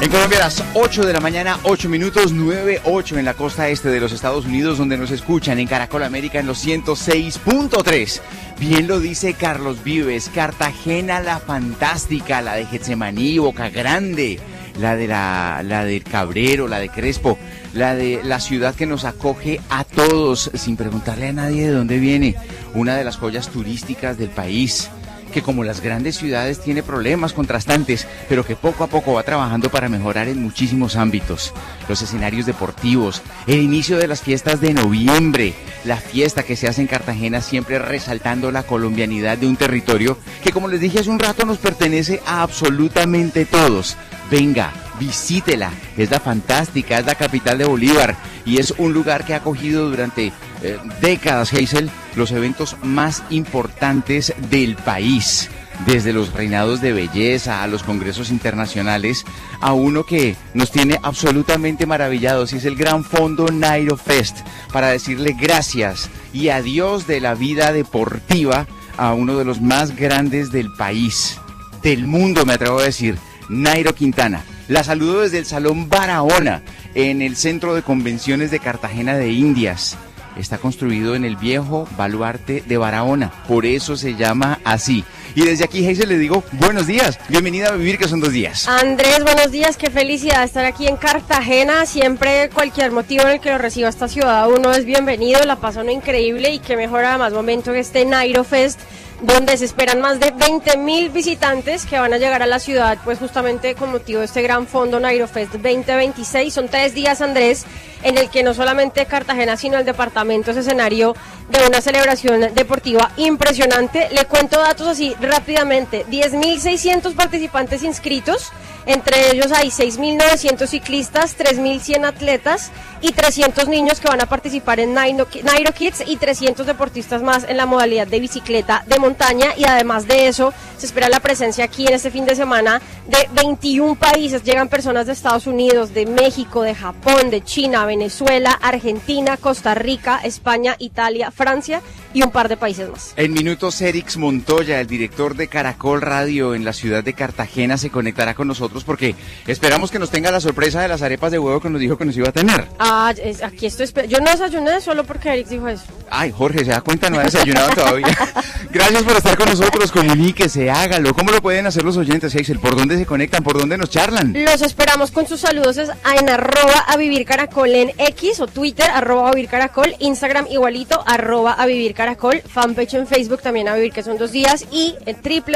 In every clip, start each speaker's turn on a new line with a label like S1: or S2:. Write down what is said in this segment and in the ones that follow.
S1: En Colombia a las 8 de la mañana, 8 minutos, 9:08 en la costa este de los Estados Unidos, donde nos escuchan en Caracol América en los 106.3. Bien lo dice Carlos Vives, Cartagena la fantástica, la de Getsemaní, Boca Grande, la del Cabrero, la de Crespo, la de la ciudad que nos acoge a todos sin preguntarle a nadie de dónde viene, una de las joyas turísticas del país, que como las grandes ciudades tiene problemas contrastantes, pero que poco a poco va trabajando para mejorar en muchísimos ámbitos. Los escenarios deportivos, el inicio de las fiestas de noviembre, la fiesta que se hace en Cartagena siempre resaltando la colombianidad de un territorio que, como les dije hace un rato, nos pertenece a absolutamente todos. Venga, visítela, es la fantástica, es la capital de Bolívar y es un lugar que ha acogido durante décadas, Hazel, los eventos más importantes del país, desde los reinados de belleza a los congresos internacionales, a uno que nos tiene absolutamente maravillados y es el Gran Fondo Nairo Fest, para decirle gracias y adiós de la vida deportiva a uno de los más grandes del país, del mundo me atrevo a decir, Nairo Quintana. La saludo desde el Salón Barahona, en el Centro de Convenciones de Cartagena de Indias. Está construido en el viejo baluarte de Barahona, por eso se llama así. Y desde aquí, Hazel, le digo buenos días, bienvenida a Vivir, que son 2 días.
S2: Andrés, buenos días, qué felicidad estar aquí en Cartagena. Siempre cualquier motivo en el que lo reciba esta ciudad uno es bienvenido, la pasa uno increíble y qué mejor además momento que este Nairo Fest, donde se esperan más de 20,000 visitantes que van a llegar a la ciudad, pues justamente con motivo de este Gran Fondo Nairo Fest 2026. Son 3 días, Andrés, en el que no solamente Cartagena, sino el departamento es escenario de una celebración deportiva impresionante. Le cuento datos así rápidamente: 10,600 participantes inscritos, entre ellos hay 6,900 ciclistas, 3,100 atletas y 300 niños que van a participar en Nairo Kids y 300 deportistas más en la modalidad de bicicleta de montaña. Y además de eso, se espera la presencia aquí en este fin de semana de 21 países. Llegan personas de Estados Unidos, de México, de Japón, de China, Venezuela, Argentina, Costa Rica, España, Italia, Francia y un par de países más.
S1: En minutos, Erix Montoya, el director de Caracol Radio en la ciudad de Cartagena, se conectará con nosotros porque esperamos que nos tenga la sorpresa de las arepas de huevo que nos dijo que nos iba a tener.
S2: Aquí estoy, yo no desayuné solo porque Erix dijo eso.
S1: Ay, Jorge, se da cuenta, no ha desayunado todavía. Gracias por estar con nosotros, comuníquese, hágalo. ¿Cómo lo pueden hacer los oyentes, Hazel? ¿Por dónde se conectan? ¿Por dónde nos charlan?
S2: Los esperamos con sus saludos en @avivircaracol en X o Twitter, @avivircaracol, Instagram igualito, @avivircaracol, fanpage en Facebook también a vivir que son 2 días y en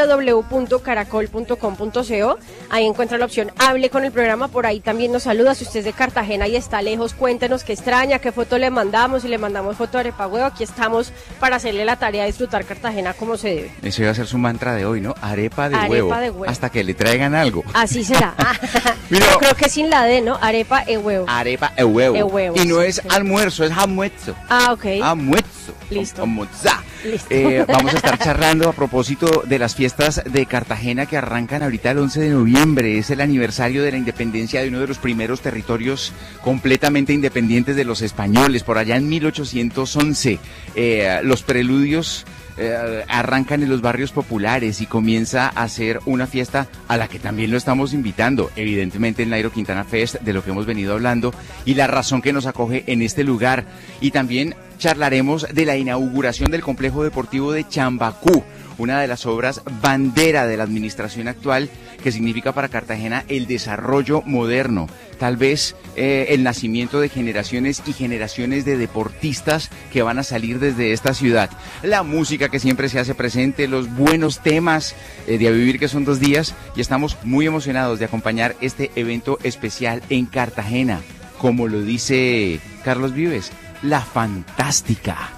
S2: www.caracol.com.co. Ahí encuentra la opción hable con el programa, por ahí también nos saluda. Si usted es de Cartagena y está lejos, cuéntenos qué extraña, qué foto le mandamos, si le mandamos foto de arepa huevo, aquí estamos para hacerle la tarea de disfrutar Cartagena como se debe.
S1: Eso iba a ser su mantra de hoy, ¿no? Arepa de huevo, hasta que le traigan algo.
S2: Así será. Yo creo que sin la D, ¿no? Arepa e huevo.
S1: Arepa e huevo. Y no es almuerzo, es almuerzo.
S2: Ok.
S1: Almuerzo.
S2: Listo.
S1: Listo. Vamos a estar charlando a propósito de las fiestas de Cartagena que arrancan ahorita el 11 de noviembre. Es el aniversario de la independencia de uno de los primeros territorios completamente independientes de los españoles, por allá en 1811. Los preludios arrancan en los barrios populares y comienza a ser una fiesta a la que también lo estamos invitando, evidentemente el Nairo Quintana Fest, de lo que hemos venido hablando y la razón que nos acoge en este lugar. Y también charlaremos de la inauguración del complejo deportivo de Chambacú, una de las obras bandera de la administración actual, que significa para Cartagena el desarrollo moderno, tal vez el nacimiento de generaciones y generaciones de deportistas que van a salir desde esta ciudad. La música que siempre se hace presente, los buenos temas de A Vivir, que son 2 días, y estamos muy emocionados de acompañar este evento especial en Cartagena, como lo dice Carlos Vives, la fantástica.